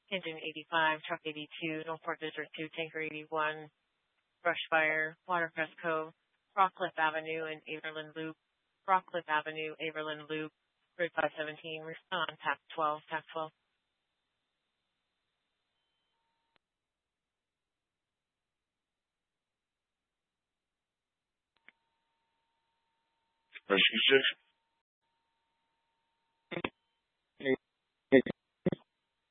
Engine 85, Truck 82, Norfolk District 2, Tanker 81, Brush Fire, Watercress Cove, Rockcliffe Avenue and Averland Loop, Rockcliffe Avenue, Averland Loop, Grid 517, respond, TAC 12, TAC 12. Rescue 6.